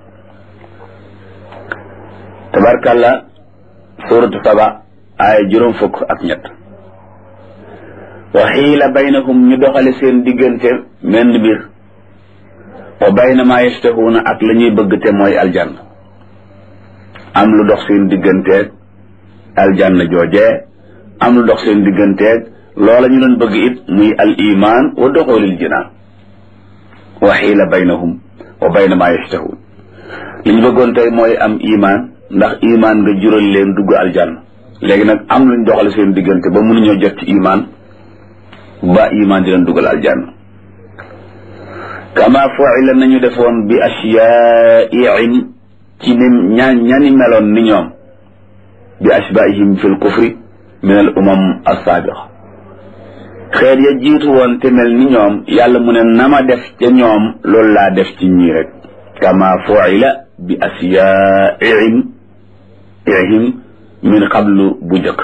tabarkàlla suuratu Saba aaya 60 wa xiila baynahum ñu doxale seen diggante menn mbir wa bayna maa yastahuuna ak la ñuy bëgg te mooy aljanna am lu dox seen digganteeg aljanna joojee am lu dox seen digganteeg loola ñu doon bëgg it muy al iman wa duxulil jinaan wa xiila baynahum wa bayna maa yastahuun li ñu bëggoon tey mooy am iman ndax iman nga jural leen dugg aljanna léegi nag am luñ doxale seen diggante ba mënuñoo jot ci iman ba iman di leen dugal aljanna kama fu'ila nañu defoon bi ashya'ihim ci ni ñani meloon ni ñoom bi ashba'ihim fil kufri min al umam as-sabiqa xeet ya jiitu woon te mel ni ñoom yàlla mu ne nama def ca ñoom loolu laa def ci ñii rek kama fu'ila bi ashya'ihim min qablu bu njëkk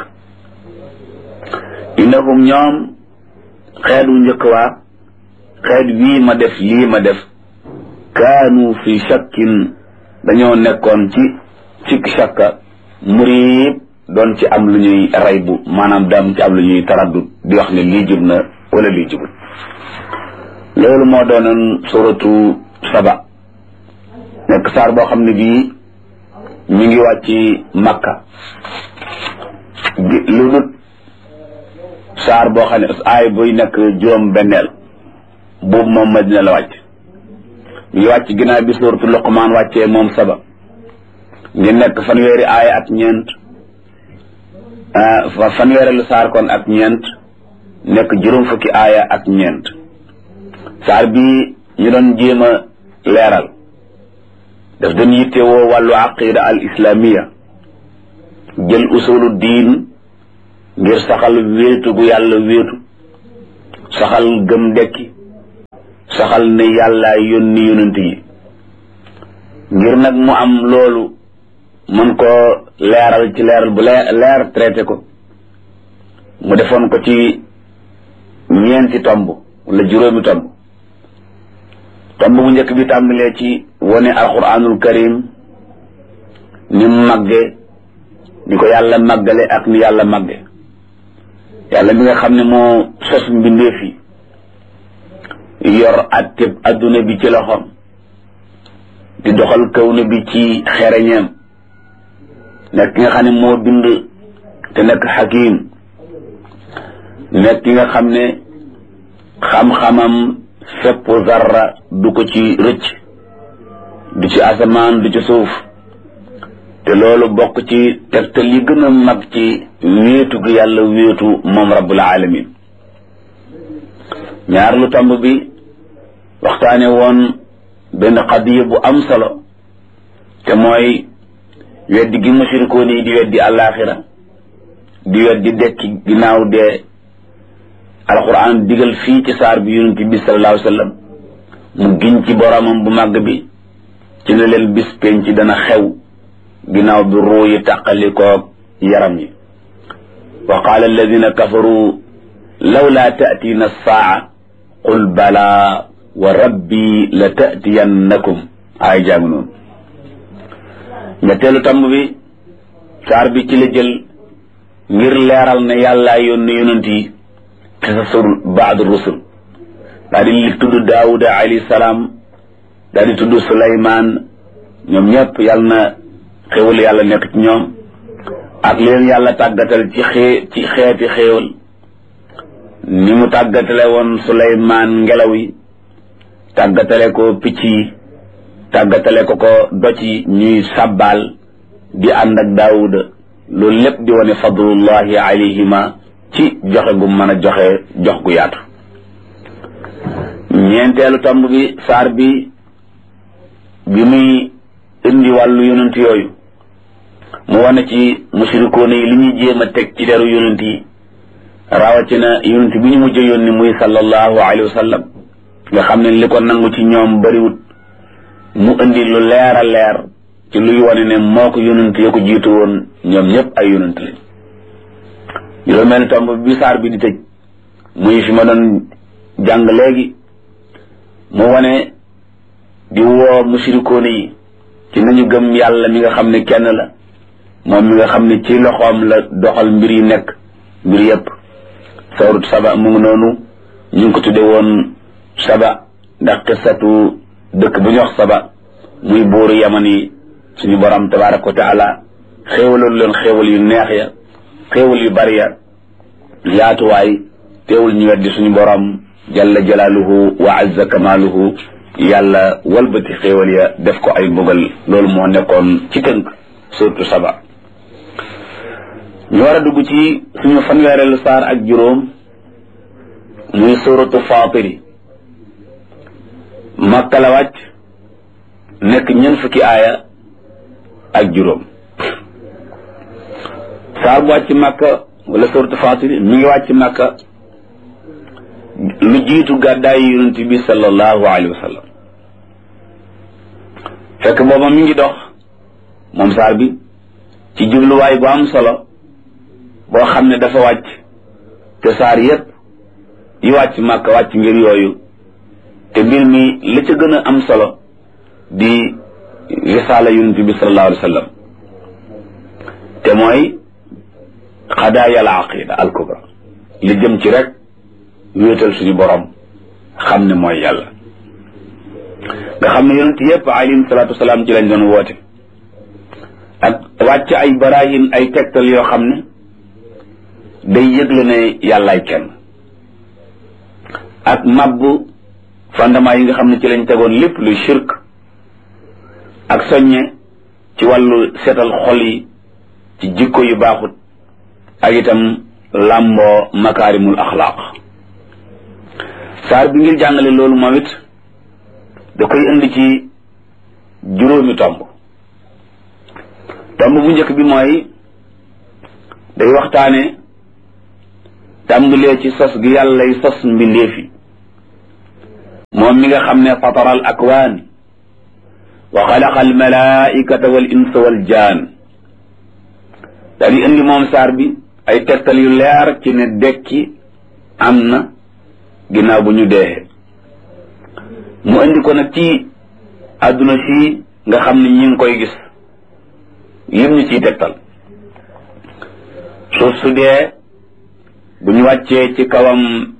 innahum ñoom xeet wu njëkk waa xeet wii ma def lii ma def kaanu fi shakkin dañoo nekkoon ci shakka muriib doon ci am lu ñuy raybu maanaam daam ci am lu ñuy taraddud di wax ne lii jub na wala lii jubul loolu moo doonoon suratu Saba nekk saar boo xam ne bii mi ngi wàcc Makka lu dul saar boo xam ne aay buy nekk juróom benneel boobu moom Madina la wàcc mi ngi wàcc ginnaaw bi suratu Luqmaan wàccee moom Saba ngi nekk fanweeri aay ak ñeent fanweerelu saar kon ak ñeent nekk juróom fukki aaya ak ñeent saar bi ñu doon jéem a leeral daf doon yittewoo wàllu aqida al islamiya jël usulu diin ngir saxal wéetu gu yàlla wéetu saxal gëm dekki saxal ne yàlla yónni yonent yi ngir nag mu am loolu mën ko leeral ci leeral bu leer traité ko mu defoon ko ci ñeenti tomb wala juróomi tomb bu njëkk bi tàmbalee ci wone alquranul karim ni mu màgge ni ko yàlla màggale ak ni yàlla màgge yàlla mi nga xam ne moo sos mbindeef yi yor atteb adduna bi ci loxoom di doxal kawna bi ci xereñeem nekk ki nga xam ne moo bind te nekk xakim nekk ki nga xam ne xam-xamam fépp zarra du ko ci rëcc du ci asamaan du ci suuf te loolu bokk ci tegtal yi gën a mag ci wéetu gi yàlla wéetu moom rabbul alamin ñaar lu tomb bi waxtaane woon benn xadiya bu am solo te mooy weddi gi mushrikoon yi di weddi àllaaxira di weddi dekki ginnaaw dee alquran digal fii ci saar bi yonent bi sallallahu alayhi wa sallam mu giñ ci boromam bu màgg bi ci ne leen bis penc dana xew ginnaaw bi ruu yi tàqalikoog yaram yi wa qaala alladina kafaru lawla ta'tiina saa qul bala wa rabbi la ta'tiyannakum ay jàng noonu ñetteelu tamb bi saar bi ci la jël ngir leeral ne yàlla yónni yonent yi qisasul baad rusul daa di li tudd daawuda alayhi salaam daa di tudd suleymaan ñoom ñëpp yàlla na xéwal yàlla nekk ci ñoom ak leen yàlla tàggatal ci xeeti xéewal ni mu tàggatale woon suleymaan ngelaw yi tàggatale ko picc yi tàggatale ko doj yi ñuy sàbbaal di ànd ak daawuda loolu lépp di wane fadlullahi alayhima ci joxe gu mën a jox gu yaatu ñeenteelu tomb bi saar bi muy indi wàllu yonent yooyu mu wane ci mushrikoon yi li ñuy jéem a teg ci deru yonent yi rawatina yonent bi ñu mujj yónni muy sallallahu alayhi wa sallam nga xam ne li ko nangu ci ñoom bariwut mu indi lu leer a leer ci luy wane ne moo ko yonent ya ko jiitu woon ñoom ñëpp ay yonent lañ juróomeelu tomb bi saar bi di tëj muy fi ma doon jàng léegi mu wane di woo mushrikoon yi ci nañu gëm yàlla mi nga xam ne kenn la moom mi nga xam ne ci loxoom la doxal mbir yi nekk mbir yëpp sawrut saba mu ngi noonu ñu ngi ko tudde woon saba ndax qissatu dëkk bu ñu wax saba muy buuru yaman yi suñu borom tabaraka wa taala xéewaloon leen xéewal yu neex ya xéewal yu bari ya yaatuwaay teewul ñu weddi suñu borom jalla jalaaluhu wa azza kamaaluhu yàlla walbati xéewal ya def ko ay mbugal loolu moo nekkoon ci tënk surtout saba ñu war a dugg ci suñu fanweereelu saar ak juróom muy suratu faatiri makka la wàcc nekk ñeent fukki aaya ak juróom saar bu wàcc makka wala suratu faatiri mi ngi wàcc makka lu jiitu gàddaay yonent bi sallallahu alayhi wa sallam fekk booba mi ngi dox moom saar bi ci jubluwaay bu am solo boo xam ne dafa wàcc te saar yépp yi wàcc màkk wàcc ngir yooyu te mbir mi li ca gën a am solo di risaala yonent bi sallallahu alayhi wa sallam te mooy xadaaya al aqida al kubra li jëm ci rek wéetal suñu borom xam ne mooy yàlla nga xam ne yonent yépp alayhim salaatu wasalaam ci lañ doon woote ak wàcc ay barahin ay tegtal yoo xam ne day yëgle ne yàllaay kenn ak mabbu fondement yi nga xam ne ci lañ tegoon lépp luy shirk ak soññe ci wàllu seetal xol yi ci jikko yu baaxut ak itam làmboo makaarimul axlaaq saar bi ngir jàngale loolu moom it da koy indi ci juróomi tomb bu njëkk bi mooy day waxtaane tàmbalee ci sos gi yàllay sos mbindeef yi moom mi nga xam ne fatara al akwaan wa xalaqa al malaikata wal insa wal jaan daal di indi moom saar bi ay tegtal yu leer ci ne dekki am na ginnaaw bu ñu deexee mu indi ko nag ci àdduna si nga xam ne ñi ngi koy gis yim ñu ciy tegtal suuf su dee bu ñu wàccee ci kawam